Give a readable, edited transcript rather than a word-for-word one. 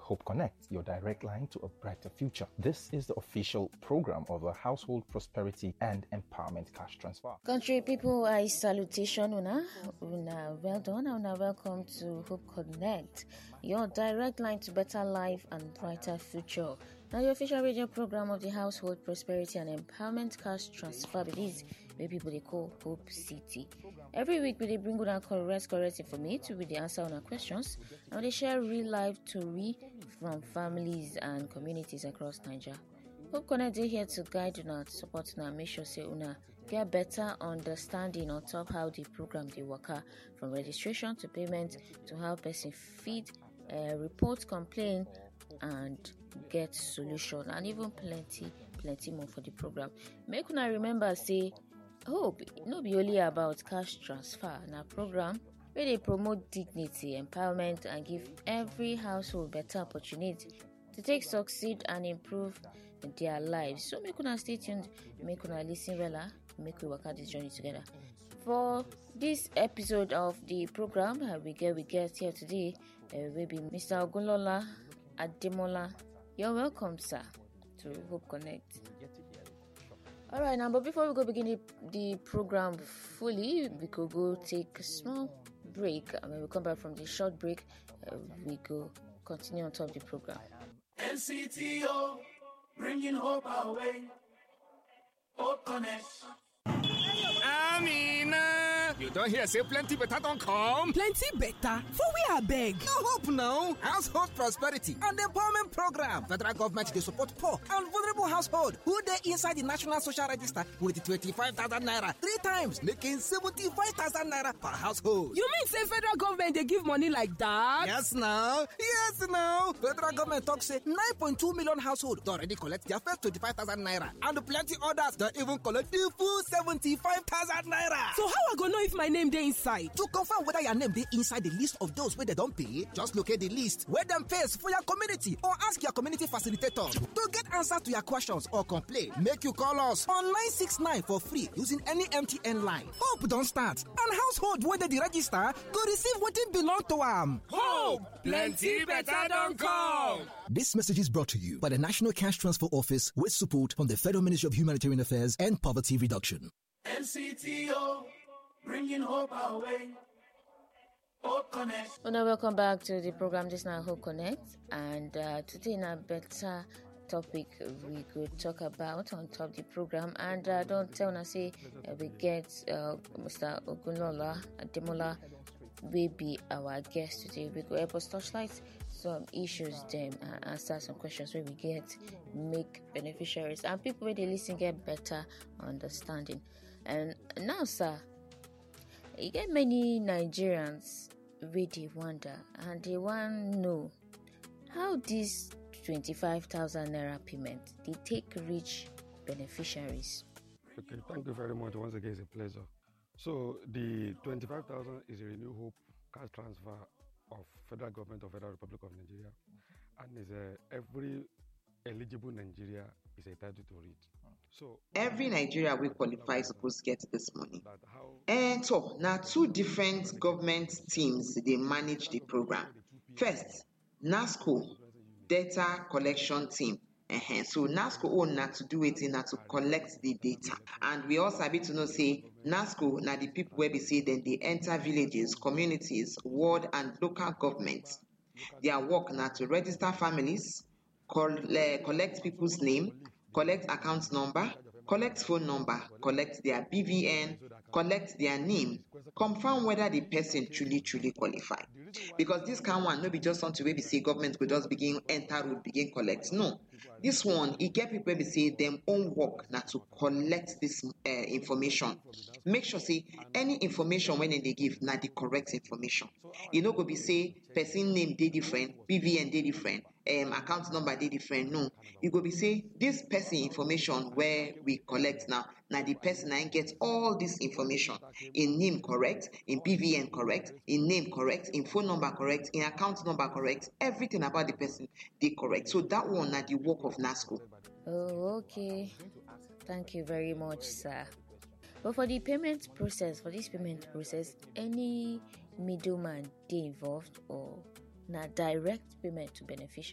Hope Connect, your direct line to a brighter future. This is the official program of the Household Prosperity and Empowerment Cash Transfer. Country people, I salutation una well done, una welcome to Hope Connect, your direct line to better life and brighter future. Now, the official radio program of the Household Prosperity and Empowerment Cash Transfer, it is where people they call Hope City. Every week, we bring you correct information with the answer on our questions, and they share real life story from families and communities across Nigeria. Hope Connect is here to guide you, to support you, make sure say una get better understanding on top how the program they work out, from registration to payment to how person feed, report, complain, and get solution, and even plenty more for the program. Make una remember say hope no be only about cash transfer. Na program where they promote dignity, empowerment, and give every household better opportunity to take succeed and improve their lives. So make una stay tuned, make una listen well, make we work out this journey together. For this episode of the program, we get here today will be Mr. Ogunlola Ademola. You're welcome, sir, to Hope Connect. All right, now, but before we go begin the program fully, we could go take a small break. And when we come back from the short break, we go continue on top of the program. NCTO, bringing hope our way. Hope Connect. Amina, you don't hear say plenty better don't come. Plenty better? For we are beg. No hope now. Household Prosperity and Empowerment Program. Federal government they support poor and vulnerable household who they inside the National Social Register with 25,000 naira 3 times, making 75,000 naira per household. You mean say federal government they give money like that? Yes now. Federal government talk say 9.2 million households already collect their first 25,000 naira, and plenty others don't even collect the full 75,000 naira. So how I go know if my name dey inside? To confirm whether your name dey inside the list of those where they don't pay, just locate the list where them pays for your community or ask your community facilitator. To get answers to your questions or complain, make you call us on 969 for free using any MTN line. Hope don't start, and household where they register go receive what it belong to them. Hope, plenty better don't come. This message is brought to you by the National Cash Transfer Office with support from the Federal Ministry of Humanitarian Affairs and Poverty Reduction. NCTO, bringing hope our way. Hope Connect. Well, now welcome back to the program. This now Hope Connect, and today in a better topic we could talk about on top of the program. And don't tell us say we get Mr. Ogunlola Ademola will be our guest today. We could help us touchlight some issues, then answer some questions where we get make beneficiaries and people where they listen get better understanding. And now, sir, you get many Nigerians where they wonder and they want to know how this 25,000 naira payment they take reach beneficiaries. Okay, thank you very much. Once again, it's a pleasure. So the 25,000 is a Renew Hope cash transfer of Federal Government of Federal Republic of Nigeria, and is every eligible Nigeria is entitled to it. So every Nigeria will qualify supposed to get this money. And so now 2 different government teams they manage the program. First, NASCO data collection team. So NASCO own not to do it not to collect the data, and we also have to know say NASCO now the people where we say then they enter villages, communities, ward and local governments. Their work now to register families, collect people's name, collect account number, collect phone number, collect their BVN, collect their name, confirm whether the person truly qualify. Because this kind of one no be just something where we say government could just begin enter road, begin collect. No, this one it get people where we say them own work now to collect this information. Make sure say any information when they give now the correct information. You know go be say person name they different, BVN they different. Account number they different. No, you go be say this person information where we collect now the person I get all this information in name correct, in BVN correct, in name correct, in phone number correct, in account number correct, everything about the person they correct. So that one na the work of NASCO. Oh, okay. Thank you very much, sir. But for the payment process, any middleman they involved or na direct payment to beneficiary?